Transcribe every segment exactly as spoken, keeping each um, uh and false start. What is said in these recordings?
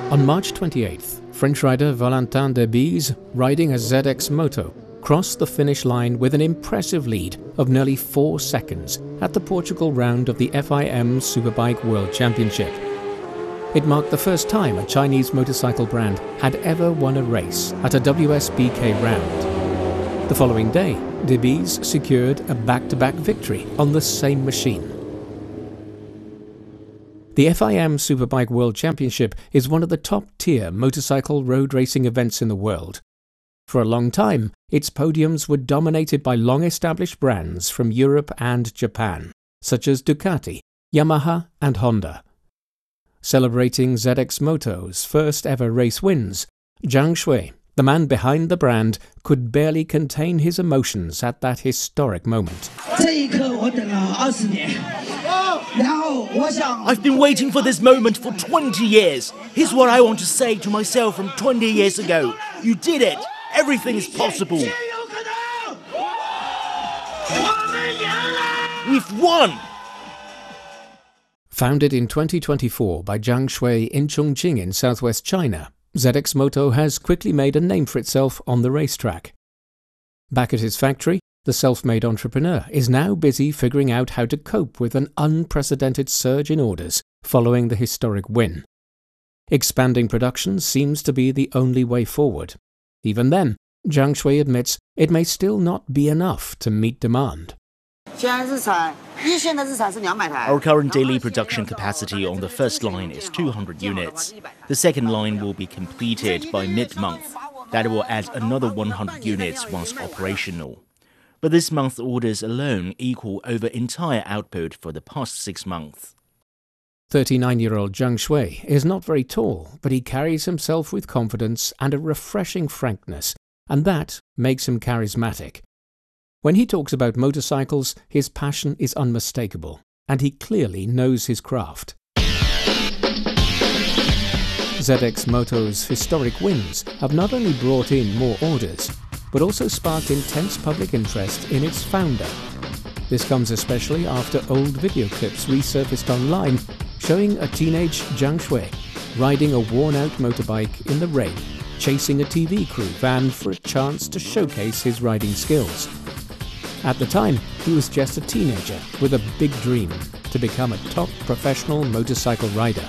On March twenty-eighth, French rider Valentin Debise, riding a Z X Moto, crossed the finish line with an impressive lead of nearly four seconds at the Portugal round of the F I M Superbike World Championship. It marked the first time a Chinese motorcycle brand had ever won a race at a W S B K round. The following day, Debise secured a back-to-back victory on the same machine. The F I M Superbike World Championship is one of the top-tier motorcycle road racing events in the world. For a long time, its podiums were dominated by long-established brands from Europe and Japan, such as Ducati, Yamaha and Honda. Celebrating Z X Moto's first ever race wins, Zhang Shui, the man behind the brand, could barely contain his emotions at that historic moment. I've been waiting for this moment for twenty years. Here's what I want to say to myself from twenty years ago. You did it. Everything is possible. We've won! Founded in twenty twenty-four by Zhang Shui in Chongqing in southwest China, Z X Moto has quickly made a name for itself on the racetrack. Back at his factory, the self-made entrepreneur is now busy figuring out how to cope with an unprecedented surge in orders following the historic win. Expanding production seems to be the only way forward. Even then, Zhang Shui admits it may still not be enough to meet demand. Our current daily production capacity on the first line is two hundred units. The second line will be completed by mid-month. That will add another one hundred units once operational. But this month's orders alone equal over entire output for the past six months. thirty-nine-year-old Zhang Shui is not very tall, but he carries himself with confidence and a refreshing frankness, and that makes him charismatic. When he talks about motorcycles, his passion is unmistakable, and he clearly knows his craft. Z X Moto's historic wins have not only brought in more orders, but also sparked intense public interest in its founder. This comes especially after old video clips resurfaced online showing a teenage Zhang Shui riding a worn-out motorbike in the rain, chasing a T V crew van for a chance to showcase his riding skills. At the time, he was just a teenager with a big dream to become a top professional motorcycle rider.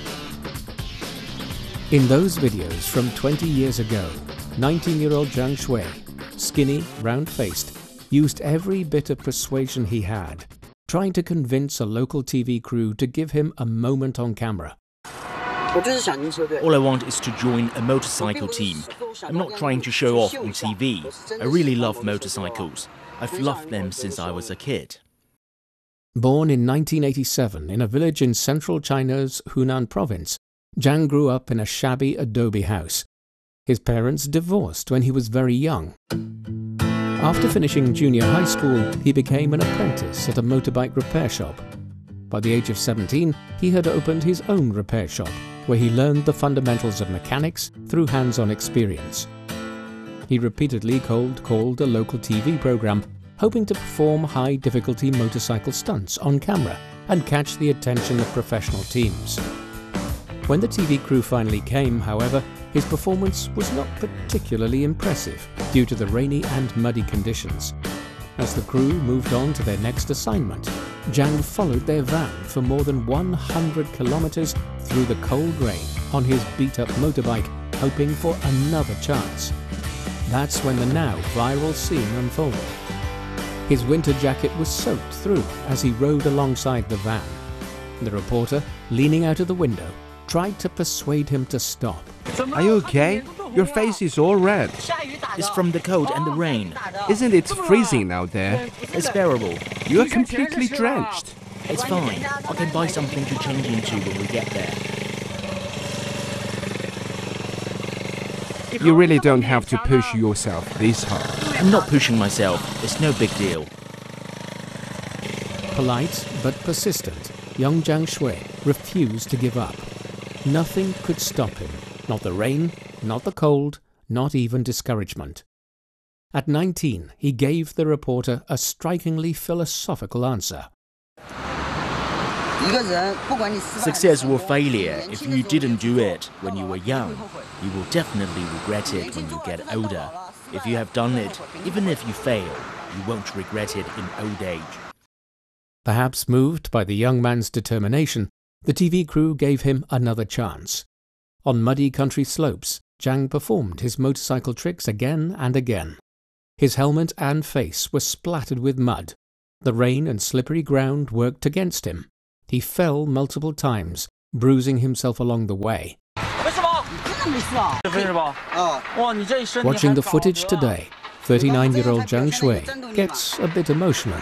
In those videos from twenty years ago, nineteen-year-old Zhang Shui, skinny, round-faced, used every bit of persuasion he had, trying to convince a local T V crew to give him a moment on camera. All I want is to join a motorcycle team. I'm not trying to show off on T V. I really love motorcycles. I've loved them since I was a kid. Born in nineteen eighty-seven in a village in central China's Hunan province, Zhang grew up in a shabby adobe house. His parents divorced when he was very young. After finishing junior high school, he became an apprentice at a motorbike repair shop. By the age of seventeen, he had opened his own repair shop, where he learned the fundamentals of mechanics through hands-on experience. He repeatedly cold-called a local T V program, hoping to perform high-difficulty motorcycle stunts on camera and catch the attention of professional teams. When the T V crew finally came, however, his performance was not particularly impressive due to the rainy and muddy conditions. As the crew moved on to their next assignment, Zhang followed their van for more than one hundred kilometers through the cold rain on his beat-up motorbike, hoping for another chance. That's when the now viral scene unfolded. His winter jacket was soaked through as he rode alongside the van. The reporter, leaning out of the window, tried to persuade him to stop. Are you okay? Your face is all red. It's from the cold and the rain. Isn't it freezing out there? It's bearable. You are completely drenched. It's fine. I can buy something to change into when we get there. You really don't have to push yourself this hard. I'm not pushing myself. It's no big deal. Polite but persistent, young Zhang Shui refused to give up. Nothing could stop him. Not the rain, not the cold, not even discouragement. At nineteen, he gave the reporter a strikingly philosophical answer. Success or failure, if you didn't do it when you were young, you will definitely regret it when you get older. If you have done it, even if you fail, you won't regret it in old age. Perhaps moved by the young man's determination, the T V crew gave him another chance. On muddy country slopes, Zhang performed his motorcycle tricks again and again. His helmet and face were splattered with mud. The rain and slippery ground worked against him. He fell multiple times, bruising himself along the way. Watching the footage today, thirty-nine-year-old Zhang Shui gets a bit emotional.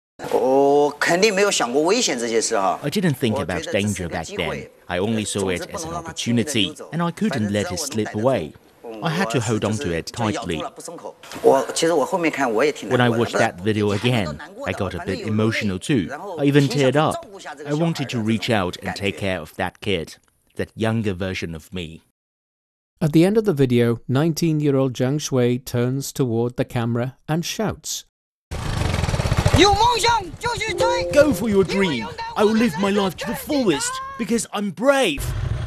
I didn't think about danger back then. I only saw it as an opportunity, and I couldn't let it slip away. I had to hold on to it tightly. When I watched that video again, I got a bit emotional too. I even teared up. I wanted to reach out and take care of that kid, that younger version of me. At the end of the video, nineteen-year-old Zhang Shui turns toward the camera and shouts, "Go for your dream! I will live my life to the fullest, because I'm brave!"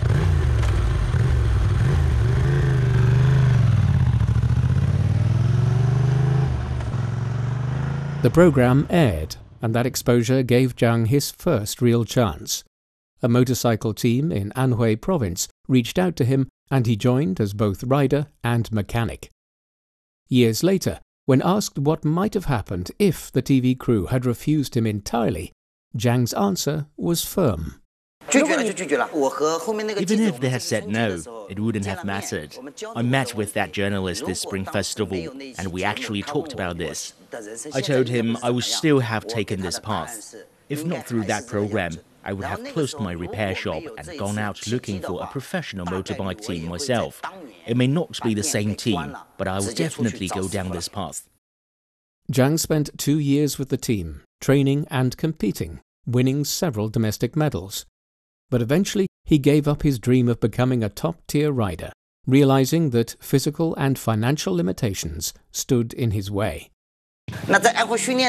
The program aired, and that exposure gave Zhang his first real chance. A motorcycle team in Anhui province reached out to him, and he joined as both rider and mechanic. Years later, when asked what might have happened if the T V crew had refused him entirely, Zhang's answer was firm. Even if they had said no, it wouldn't have mattered. I met with that journalist this Spring Festival, and we actually talked about this. I told him I would still have taken this path. If not through that program, I would have closed my repair shop and gone out looking for a professional motorbike team myself. It may not be the same team, but I will definitely go down this path. Zhang spent two years with the team, training and competing, winning several domestic medals. But eventually, he gave up his dream of becoming a top-tier rider, realizing that physical and financial limitations stood in his way. That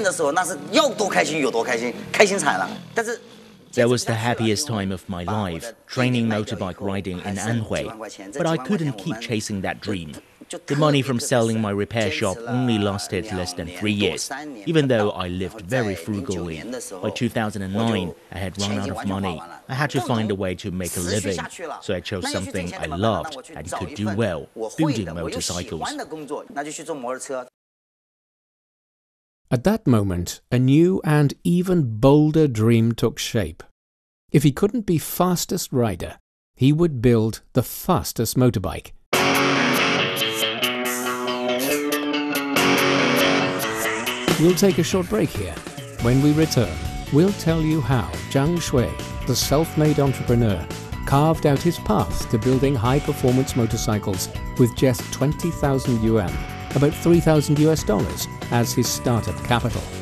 was the happiest time of my life, training motorbike riding in Anhui, but I couldn't keep chasing that dream. The money from selling my repair shop only lasted less than three years, even though I lived very frugally. By two thousand nine, I had run out of money. I had to find a way to make a living, so I chose something I loved and could do well, building motorcycles. At that moment, a new and even bolder dream took shape. If he couldn't be fastest rider, he would build the fastest motorbike. We'll take a short break here. When we return, we'll tell you how Zhang Shui, the self-made entrepreneur, carved out his path to building high-performance motorcycles with just twenty thousand yuan, about three thousand US dollars, as his startup capital.